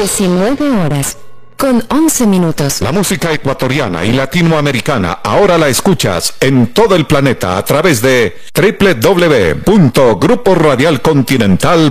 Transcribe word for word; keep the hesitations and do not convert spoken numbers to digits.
diecinueve horas, con once minutos. La música ecuatoriana y latinoamericana ahora la escuchas en todo el planeta a través de doble u doble u doble u punto grupo radial continental